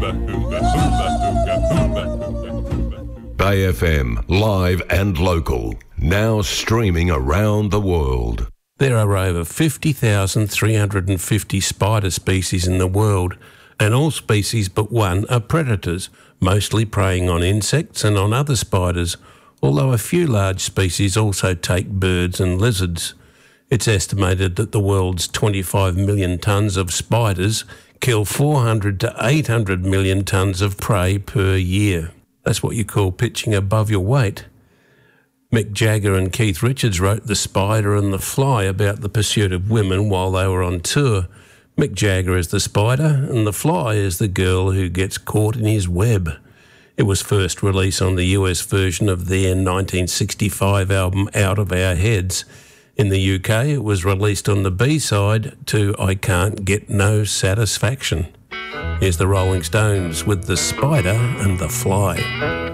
Bay FM, live and local, now streaming around the world. There are over 50,350 spider species in the world, and all species but one are predators, mostly preying on insects and on other spiders, although a few large species also take birds and lizards. It's estimated that the world's 25 million tonnes of spiders kill 400 to 800 million tonnes of prey per year. That's what you call pitching above your weight. Mick Jagger and Keith Richards wrote The Spider and the Fly about the pursuit of women while they were on tour. Mick Jagger is the spider and the fly is the girl who gets caught in his web. It was first released on the US version of their 1965 album Out of Our Heads. In the UK, it was released on the B-side to I Can't Get No Satisfaction. Here's the Rolling Stones with The Spider and the Fly.